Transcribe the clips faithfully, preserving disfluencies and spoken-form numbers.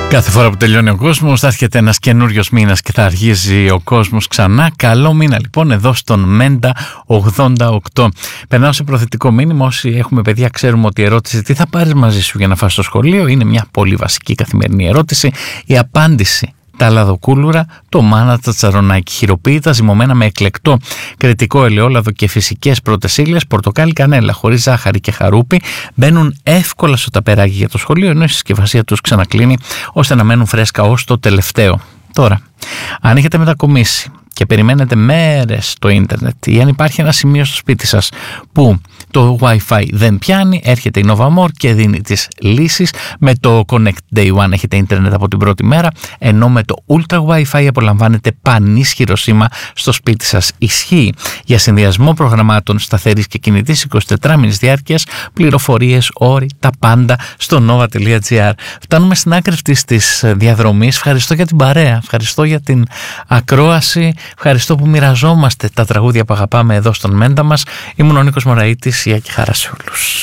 Κάθε φορά που τελειώνει ο κόσμος θα έρχεται ένας καινούριος μήνας και θα αρχίζει ο κόσμος ξανά. Καλό μήνα λοιπόν εδώ στον Μέντα ογδόντα οκτώ. Περνάω σε προθετικό μήνυμα. Όσοι έχουμε παιδιά ξέρουμε ότι η ερώτηση τι θα πάρεις μαζί σου για να φας στο σχολείο είναι μια πολύ βασική καθημερινή ερώτηση. Η απάντηση: τα λαδοκούλουρα, το μάνα, τα τσαρονάκι, χειροποίητα, ζυμωμένα με εκλεκτό κρετικό ελαιόλαδο και φυσικές πρώτες ύλες, πορτοκάλι, κανέλα, χωρίς ζάχαρη και χαρούπι, μπαίνουν εύκολα στο ταπεράκι για το σχολείο, ενώ η συσκευασία τους ξανακλίνει ώστε να μένουν φρέσκα ως το τελευταίο. Τώρα, αν έχετε μετακομίσει και περιμένετε μέρες το ίντερνετ ή αν υπάρχει ένα σημείο στο σπίτι σας που το Wi-Fi δεν πιάνει, έρχεται η Novamore και δίνει τις λύσεις. Με το Connect Day One έχετε ίντερνετ από την πρώτη μέρα, ενώ με το Ultra Wi-Fi απολαμβάνετε πανίσχυρο σήμα στο σπίτι σας. Ισχύει για συνδυασμό προγραμμάτων σταθερής και κινητής εικοσιτετράμινης διάρκειας, πληροφορίες, όροι, τα πάντα στο nova τελεία gr. Φτάνουμε στην άκρη αυτής της διαδρομής. Ευχαριστώ για την παρέα, ευχαριστώ για την ακρόαση. Ευχαριστώ που μοιραζόμαστε τα τραγούδια που αγαπάμε εδώ στον Μέντα μας. Ήμουν ο Νίκος Μωραΐτης, Ία και χαρά σε όλους.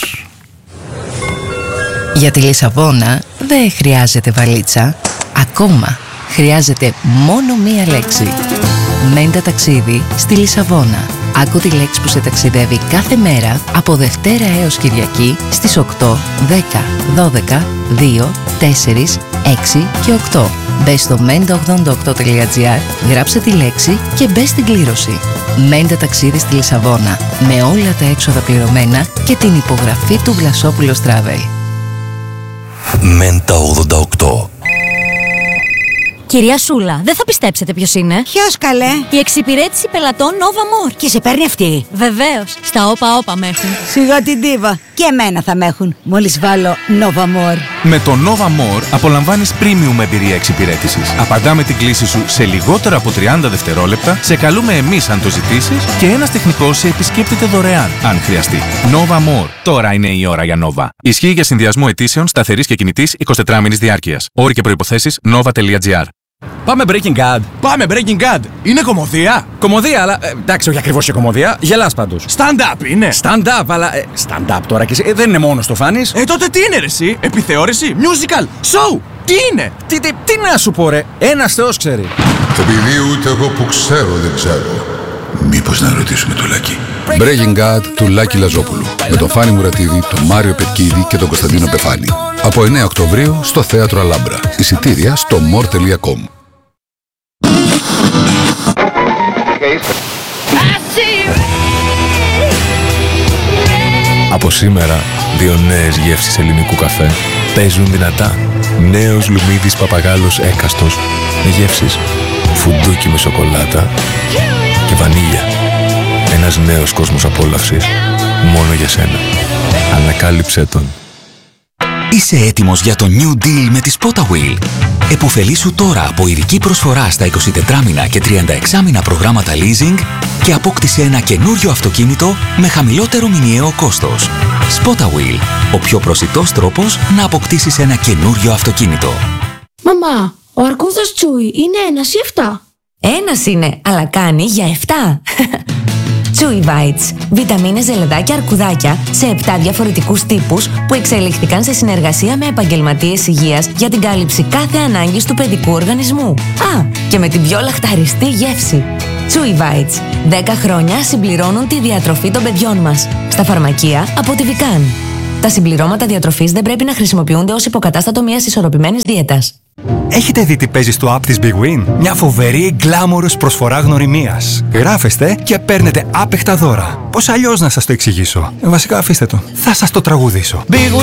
Για τη Λισαβόνα δεν χρειάζεται βαλίτσα. Ακόμα χρειάζεται μόνο μία λέξη. Μέντα ταξίδι στη Λισαβόνα. Άκου τη λέξη που σε ταξιδεύει κάθε μέρα από Δευτέρα έως Κυριακή στις οκτώ, δέκα, δώδεκα, δύο, τέσσερα, έξι και οκτώ. Μπες στο μέντα ογδόντα οκτώ τελεία gr, γράψε τη λέξη και μπες στην κλήρωση. Μέντα ταξίδι στη Λισαβόνα, με όλα τα έξοδα πληρωμένα και την υπογραφή του Βλασόπουλος Travel. Μέντα ογδόντα οκτώ. Κυρία Σούλα, δεν θα πιστέψετε ποιος είναι. Ποιος καλέ? Η εξυπηρέτηση πελατών Novamore. Και σε παίρνει αυτή? Βεβαίως, στα όπα όπα με έχουν. Σιγά την τίβα. Και εμένα θα με έχουν, μόλις βάλω Novamore. Με το Novamore απολαμβάνεις premium εμπειρία εξυπηρέτησης. Απαντάμε την κλήση σου σε λιγότερα από τριάντα δευτερόλεπτα, σε καλούμε εμείς αν το ζητήσεις και ένας τεχνικός σε επισκέπτεται δωρεάν αν χρειαστεί. Novamore. Τώρα είναι η ώρα για Nova. Ισχύει για συνδυασμό αιτήσεων σταθερής και κινητής εικοσιτετράμινης διάρκειας. Όροι και προϋποθέσεις nova τελεία gr. Πάμε Breaking Bad. Πάμε Breaking Bad. Είναι κωμωδία. Κωμωδία, αλλά ε, εντάξει, όχι ακριβώς και κωμωδία. Γελάς πάντως. Stand-up είναι. Stand-up, αλλά. Ε, stand-up τώρα και εσύ. Ε, δεν είναι μόνο το φάνης. Ε, τότε τι είναι ρε εσύ? Επιθεώρηση, musical, show. Τι είναι? Τι, τι, τι να σου πω, ρε. Ένας Θεός ξέρει. Επειδή ούτε εγώ που ξέρω δεν ξέρω. Μήπως να ρωτήσουμε το Λάκη. Breaking Bad του Λάκη Λαζόπουλου. Με τον Φάνη Μουρατίδη, τον Μάριο Πετκίδη και τον Κωνσταντίνο Πεφάνη. Από εννέα Οκτωβρίου στο Θέατρο Αλάμπρα. Εισιτήρια στο more τελεία com. Από σήμερα, δύο νέες γεύσεις ελληνικού καφέ παίζουν δυνατά. Νέος Λουμίδης Παπαγάλος έκαστος με γεύσεις φουντούκι με σοκολάτα και βανίλια. Ένας νέος κόσμος απόλαυσης μόνο για σένα. Ανακάλυψέ τον. Είσαι έτοιμος για το New Deal με τη Spotawheel? Εποφελήσου τώρα από ειδική προσφορά στα εικοσιτετράμινα και τριανταεξάμινα προγράμματα leasing και απόκτησε ένα καινούριο αυτοκίνητο με χαμηλότερο μηνιαίο κόστος. Spotawheel, ο πιο προσιτός τρόπος να αποκτήσεις ένα καινούριο αυτοκίνητο. Μαμά, ο αρκούδας Τσούι είναι ένας ή εφτά? Ένας είναι, αλλά κάνει για εφτά. Chewy Bites. Βιταμίνες, ζελεδάκια, αρκουδάκια σε επτά διαφορετικούς τύπους που εξελίχθηκαν σε συνεργασία με επαγγελματίες υγείας για την κάλυψη κάθε ανάγκης του παιδικού οργανισμού. Α, και με την πιο λαχταριστή γεύση. Chewy Bites. δέκα χρόνια συμπληρώνουν τη διατροφή των παιδιών μας. Στα φαρμακεία από τη Vican. Τα συμπληρώματα διατροφής δεν πρέπει να χρησιμοποιούνται ως υποκατάστατο μιας ισορροπημένης δίαιτας. Έχετε δει τι παίζει στο app της Big Win? Μια φοβερή γκλάμορος προσφορά γνωριμίας. Γράφεστε και παίρνετε άπεχτα δώρα. Πώς αλλιώς να σας το εξηγήσω? Ε, βασικά αφήστε το. Θα σας το τραγουδήσω. Big Win!